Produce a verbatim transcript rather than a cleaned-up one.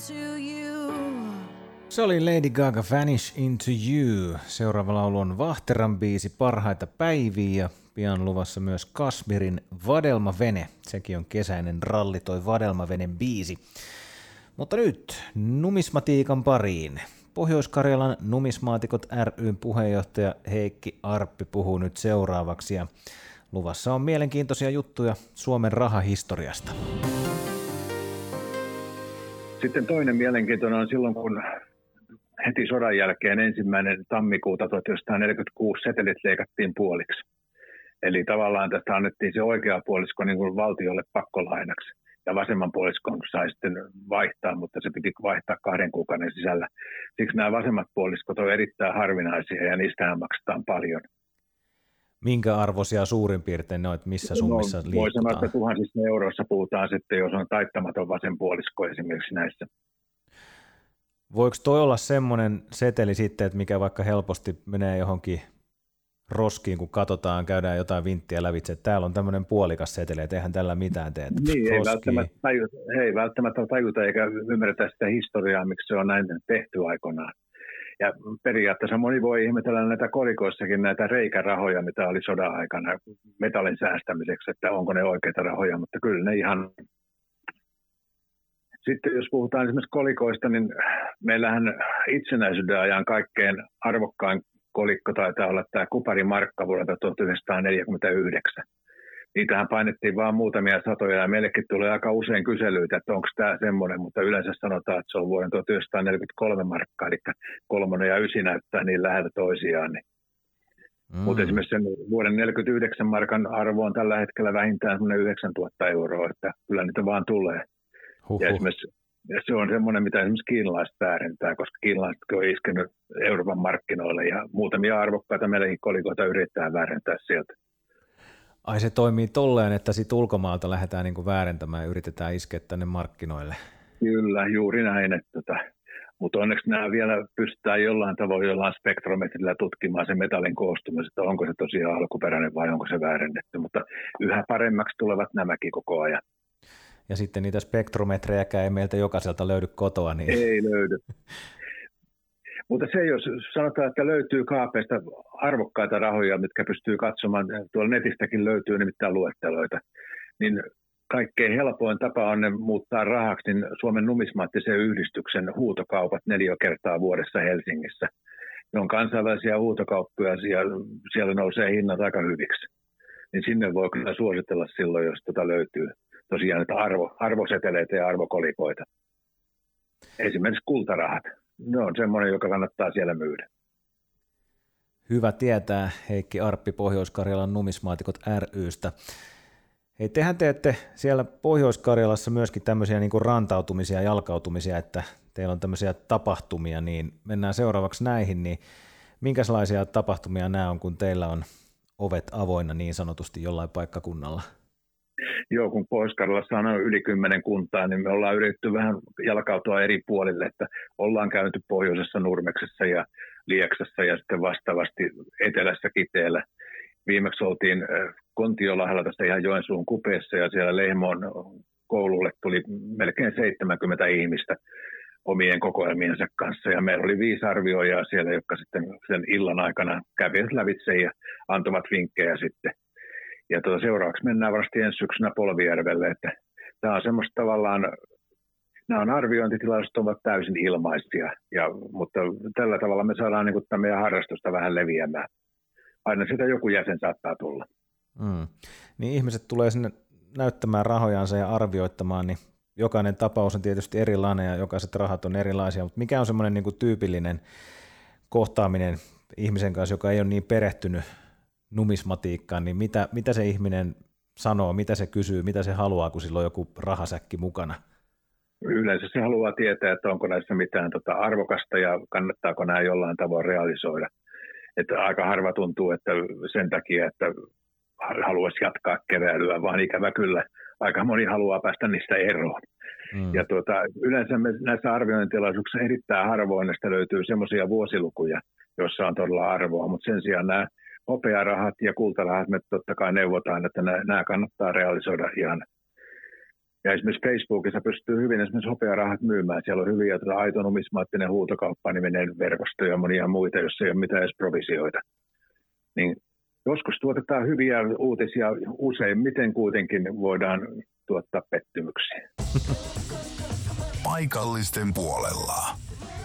Se oli Lady Gaga Vanish Into You. Seuraava laulu on Vahteran biisi Parhaita päiviä ja pian luvassa myös Kasmirin Vadelmavene. Sekin on kesäinen ralli toi Vadelmavenen biisi. Mutta nyt numismatiikan pariin. Pohjois-Karjalan numismaatikot ry:n puheenjohtaja Heikki Arppi puhuu nyt seuraavaksi ja luvassa on mielenkiintoisia juttuja Suomen rahahistoriasta. Sitten toinen mielenkiintoinen on silloin, kun heti sodan jälkeen ensimmäinen tammikuuta tuhatyhdeksänsataaneljäkymmentäkuusi setelit leikattiin puoliksi. Eli tavallaan tästä annettiin se oikea puolisko niin kuin valtiolle pakkolainaksi. Ja vasemman puoliskon sai sitten vaihtaa, mutta se piti vaihtaa kahden kuukauden sisällä. Siksi nämä vasemmat puoliskot ovat erittäin harvinaisia ja niistähän maksetaan paljon. Minkä arvoisia suurin piirtein ne on, että missä summissa no, liikutaan? Voi sanoa, että tuhansissa euroissa puhutaan sitten, jos on taittamaton vasen puolisko esimerkiksi näissä. Voiko toi olla semmoinen seteli sitten, että mikä vaikka helposti menee johonkin roskiin, kun katsotaan, käydään jotain vinttiä lävitse, että täällä on tämmöinen puolikas seteli, että eihän tällä mitään tee. Niin, ei välttämättä, tajuta, ei välttämättä tajuta eikä ymmärretä sitä historiaa, miksi se on näin tehty aikoinaan. Ja periaatteessa moni voi ihmetellä näitä kolikoissakin näitä reikärahoja, mitä oli sodan aikana metallin säästämiseksi, että onko ne oikeita rahoja, mutta kyllä ne ihan. Sitten jos puhutaan esimerkiksi kolikoista, niin meillähän itsenäisyyden ajan kaikkein arvokkain kolikko taitaa olla tämä kuparimarkka vuodelta tuhatyhdeksänsataaneljäkymmentäyhdeksän. Niitähän painettiin vain muutamia satoja ja meillekin tulee aika usein kyselyitä, että onko tämä semmoinen, mutta yleensä sanotaan, että se on vuoden tuhatyhdeksänsataaneljäkymmentäkolme markkaa, eli kolmonen ja ysi näyttää niin lähellä toisiaan. Niin. Mm. Mutta esimerkiksi sen vuoden neljäkymmentäyhdeksän markan arvo on tällä hetkellä vähintään yhdeksäntuhatta euroa, että kyllä niitä vaan tulee. Huhhuh. Ja esimerkiksi se on semmoinen, mitä esimerkiksi kiinalaiset väärentää, koska kiinalaiset on iskenyt Euroopan markkinoille ja muutamia arvokkaita meilläkin kolikoita yrittää väärentää sieltä. Ai se toimii tolleen, että sit ulkomaalta lähdetään niinku väärentämään ja yritetään iskeä tänne markkinoille. Kyllä, juuri näin. Että, tota, mutta onneksi nämä vielä pystytään jollain tavoin jollain spektrometrillä tutkimaan sen metallin koostumus, että onko se tosiaan alkuperäinen vai onko se väärennetty. Mutta yhä paremmaksi tulevat nämäkin koko ajan. Ja sitten niitä spektrometrejäkään ei meiltä jokaiselta löydy kotoa. Niin. Ei löydy. Mutta se, jos sanotaan, että löytyy kaapeista arvokkaita rahoja, mitkä pystyy katsomaan, tuolla netistäkin löytyy nimittäin luetteloita, niin kaikkein helpoin tapa on ne muuttaa rahaksi niin Suomen numismaattisen yhdistyksen huutokaupat neljä kertaa vuodessa Helsingissä. Ne on kansainvälisiä huutokauppoja ja siellä nousee hinnat aika hyviksi. Niin sinne voi kyllä suositella silloin, jos tota löytyy tosiaan näitä arvo, arvoseteleitä ja arvokolikoita. Esimerkiksi kultarahat. Ne on semmoinen, joka kannattaa siellä myydä. Hyvä tietää, Heikki Arppi Pohjois-Karjalan numismaatikot ry:stä. Hei, tehän teette siellä Pohjois-Karjalassa myöskin tämmöisiä niin kuin rantautumisia ja jalkautumisia, että teillä on tämmöisiä tapahtumia, niin mennään seuraavaksi näihin, niin minkälaisia tapahtumia nämä on, kun teillä on ovet avoinna niin sanotusti jollain paikkakunnalla? Joo, kun Pohjois-Karjalassa on yli kymmenen kuntaa, niin me ollaan yritetty vähän jalkautua eri puolille, että ollaan käyty pohjoisessa Nurmeksessa ja Lieksassa ja sitten vastaavasti etelässä Kiteellä. Viimeksi oltiin Kontiolahdella tässä ihan Joensuun kupeessa ja siellä Lehmoon koululle tuli melkein seitsemänkymmentä ihmistä omien kokoelmiensa kanssa ja meillä oli viisi arvioijaa siellä, jotka sitten sen illan aikana kävivät lävitse ja antavat vinkkejä sitten. Ja tuota, seuraavaksi mennään varmasti ensi syksynä Polvijärvelle, että tämä on semmoista tavallaan, nämä on arviointitilaisuudet ovat täysin ilmaisia, ja, mutta tällä tavalla me saadaan niin kuin meidän harrastusta vähän leviämään. Aina sitä joku jäsen saattaa tulla. Mm. Niin ihmiset tulee sinne näyttämään rahojansa ja arvioittamaan, niin jokainen tapaus on tietysti erilainen ja jokaiset rahat on erilaisia, mutta mikä on semmoinen niin kuin tyypillinen kohtaaminen ihmisen kanssa, joka ei ole niin perehtynyt numismatiikkaan, niin mitä, mitä se ihminen sanoo, mitä se kysyy, mitä se haluaa, kun sillä on joku rahasäkki mukana? Yleensä se haluaa tietää, että onko näissä mitään tota arvokasta ja kannattaako nämä jollain tavoin realisoida. Että aika harva tuntuu, että sen takia, että haluaisi jatkaa keräilyä, vaan ikävä kyllä aika moni haluaa päästä niistä eroon. Mm. Ja tuota, yleensä me näissä arviointilaisuuksissa erittäin harvoin näistä löytyy semmoisia vuosilukuja, joissa on todella arvoa, mutta sen sijaan nämä hopearahat ja kultarahat me totta kai neuvotaan, että nämä kannattaa realisoida ihan Ja esimerkiksi Facebookissa pystyy hyvin esimerkiksi hopearahat myymään. Siellä on hyviä aito numismaattinen huutokauppa-niminen verkosto ja monia muita, joissa ei ole mitään edes provisioita. Niin joskus tuotetaan hyviä uutisia, useimmiten kuitenkin voidaan tuottaa pettymyksiä. Paikallisten puolella.